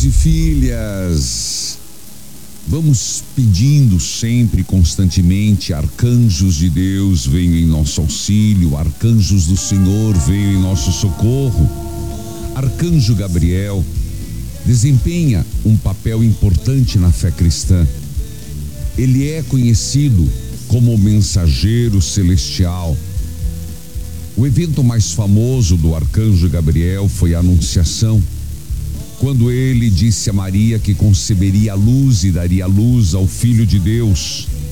filhos e filhas, vamos pedindo sempre, constantemente: arcanjos de Deus, venham em nosso auxílio, arcanjos do Senhor, venham em nosso socorro. Arcanjo Gabriel desempenha um papel importante na fé cristã. Ele é conhecido como o mensageiro celestial. O evento mais famoso do arcanjo Gabriel foi a Anunciação, quando ele disse a Maria que conceberia a luz e daria luz ao Filho de Deus.